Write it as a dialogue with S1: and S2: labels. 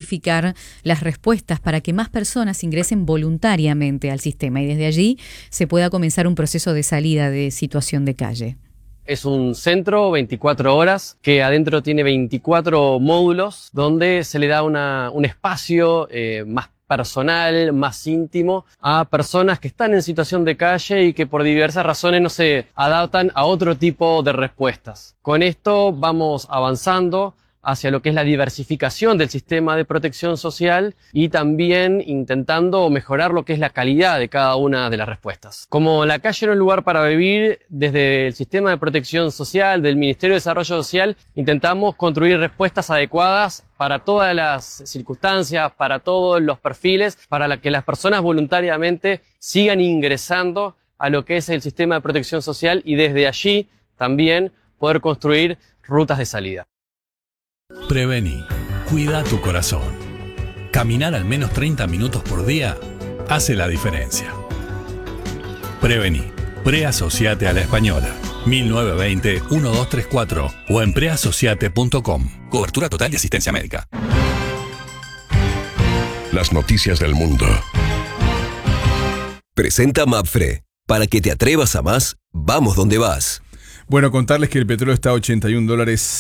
S1: diversificar las respuestas para que más personas ingresen voluntariamente al sistema y desde allí se pueda comenzar un proceso de salida de situación de calle.
S2: Es un centro 24 horas que adentro tiene 24 módulos donde se le da un espacio más personal, más íntimo a personas que están en situación de calle y que por diversas razones no se adaptan a otro tipo de respuestas. Con esto vamos avanzando hacia lo que es la diversificación del sistema de protección social y también intentando mejorar lo que es la calidad de cada una de las respuestas. Como la calle no es un lugar para vivir, desde el sistema de protección social del Ministerio de Desarrollo Social intentamos construir respuestas adecuadas para todas las circunstancias, para todos los perfiles, para que las personas voluntariamente sigan ingresando a lo que es el sistema de protección social y desde allí también poder construir rutas de salida.
S3: Prevení. Cuida tu corazón. Caminar al menos 30 minutos por día hace la diferencia. Prevení. Preasociate a la Española. 1920-1234 o en preasociate.com. Cobertura total de asistencia médica.
S4: Las noticias del mundo. Presenta Mapfre. Para que te atrevas a más, vamos donde vas.
S5: Bueno, contarles que el petróleo está a $81